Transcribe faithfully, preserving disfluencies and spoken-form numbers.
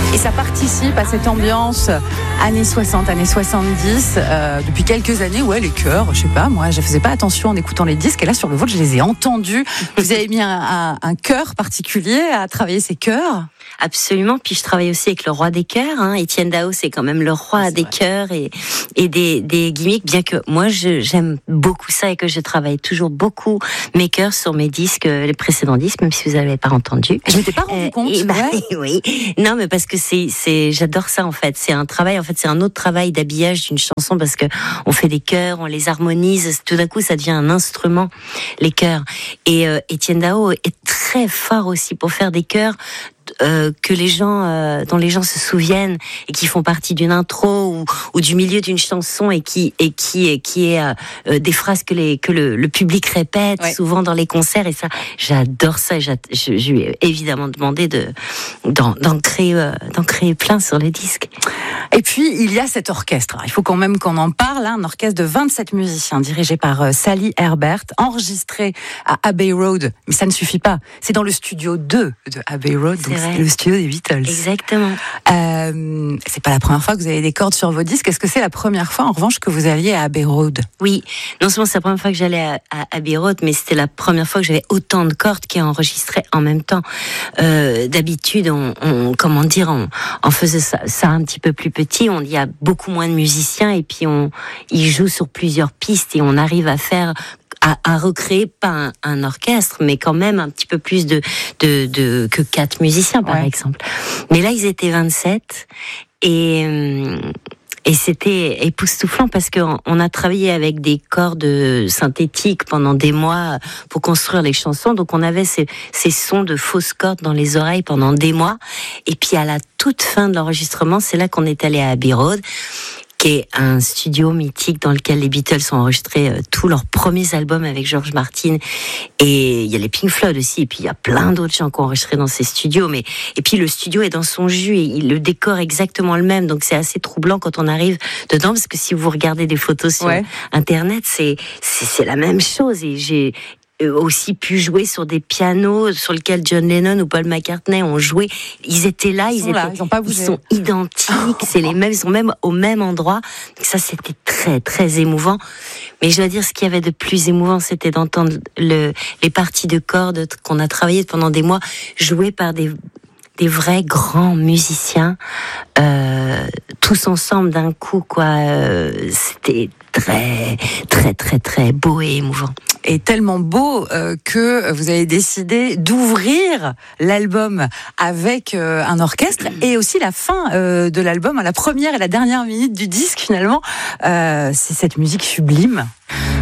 Et ça participe à cette ambiance années soixante, années soixante-dix, euh, depuis quelques années. Ouais, les chœurs, je sais pas, moi, je faisais pas attention en écoutant les disques. Et là, sur le vôtre, je les ai entendus. Vous avez mis un, un, un chœur particulier à travailler ces chœurs? Absolument. Puis je travaille aussi avec le roi des chœurs. Hein. Étienne Dao, c'est quand même le roi c'est des vrai. chœurs et, et des, des gimmicks. Bien que moi, je, j'aime beaucoup ça et que je travaille toujours beaucoup mes chœurs sur mes disques, les précédents disques, même si vous n'avez pas entendu. Je m'étais pas rendu euh, compte. Bah, ouais. Oui. Non, mais parce que c'est, c'est, j'adore ça en fait. C'est un travail. En fait, c'est un autre travail d'habillage d'une chanson parce que on fait des chœurs, on les harmonise. Tout d'un coup, ça devient un instrument, les chœurs. Et euh, Étienne Dao est très fort aussi pour faire des chœurs. Euh, que les gens, euh, dont les gens se souviennent et qui font partie d'une intro ou, ou du milieu d'une chanson et qui et qui et qui est euh, des phrases que les que le, le public répète ouais. souvent dans les concerts et ça, j'adore ça. Je, je lui ai évidemment demandé de d'en, d'en créer euh, d'en créer plein sur les disques. Et puis il y a cet orchestre. Il faut quand même qu'on en parle. Hein, un orchestre de vingt-sept musiciens dirigé par euh, Sally Herbert, enregistré à Abbey Road. Mais ça ne suffit pas. C'est dans le studio deux de Abbey Road. Donc c'est le studio des Beatles. Exactement. Euh, c'est pas la première fois que vous avez des cordes sur vos disques. Est-ce que c'est la première fois, en revanche, que vous alliez à Abbey Road? Oui. Non seulement c'est la première fois que j'allais à, à Abbey Road, mais c'était la première fois que j'avais autant de cordes qui enregistraient en même temps. Euh, d'habitude, on, on, comment dire, on, on faisait ça, ça un petit peu plus petit. On y a beaucoup moins de musiciens et puis on, ils jouent sur plusieurs pistes et on arrive à faire À, à recréer pas un, un orchestre, mais quand même un petit peu plus de, de, de que quatre musiciens, par ouais. exemple. Mais là, ils étaient vingt-sept et, et c'était époustouflant parce qu'on on a travaillé avec des cordes synthétiques pendant des mois pour construire les chansons. Donc, on avait ces, ces sons de fausses cordes dans les oreilles pendant des mois. Et puis, à la toute fin de l'enregistrement, c'est là qu'on est allé à Abbey Road, qui est un studio mythique dans lequel les Beatles ont enregistré euh, tous leurs premiers albums avec George Martin. Et il y a les Pink Floyd aussi, et puis il y a plein d'autres gens qui ont enregistré dans ces studios. Mais et puis le studio est dans son jus, et il, le décor est exactement le même, donc c'est assez troublant quand on arrive dedans, parce que si vous regardez des photos sur ouais. Internet, c'est, c'est c'est la même chose. Et j'ai aussi pu jouer sur des pianos sur lesquels John Lennon ou Paul McCartney ont joué. Ils étaient là, ils, ils, étaient, là, ils, ont pas bougé. Ils sont identiques, c'est les mêmes, ils sont même au même endroit. Donc ça, c'était très, très émouvant. Mais je dois dire, ce qu'il y avait de plus émouvant, c'était d'entendre le, les parties de cordes qu'on a travaillées pendant des mois, jouées par des, des vrais grands musiciens, euh, tous ensemble d'un coup, quoi. Euh, c'était très, très, très, très beau et émouvant. Et tellement beau euh, que vous avez décidé d'ouvrir l'album avec euh, un orchestre et aussi la fin euh, de l'album, la première et la dernière minute du disque finalement. Euh, c'est cette musique sublime.